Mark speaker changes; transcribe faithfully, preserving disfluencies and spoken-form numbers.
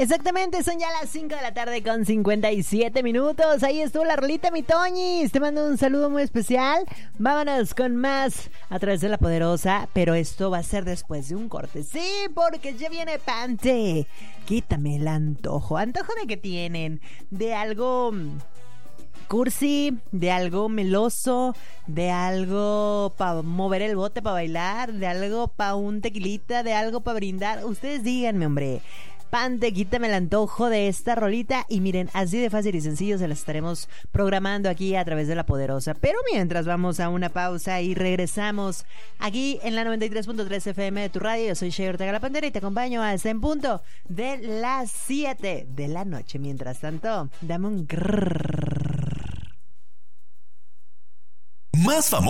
Speaker 1: Exactamente, son ya las cinco de la tarde con cincuenta y siete minutos. Ahí estuvo la rolita, mi Toñis. Te mando un saludo muy especial. Vámonos con más a través de La Poderosa, pero esto va a ser después de un corte. Sí, porque ya viene Pante. Quítame el antojo. ¿Antojo de qué tienen? De algo cursi, de algo meloso, de algo para mover el bote, para bailar, de algo para un tequilita, de algo para brindar. Ustedes díganme, hombre. Pante, quítame el antojo de esta rolita. Y miren, así de fácil y sencillo se las estaremos programando aquí a través de La Poderosa. Pero mientras vamos a una pausa y regresamos aquí en la noventa y tres punto tres F M de tu radio. Yo soy Shea Ortega La Pantera y te acompaño hasta en punto de las siete de la noche. Mientras tanto, dame un grrrr.
Speaker 2: Más famoso.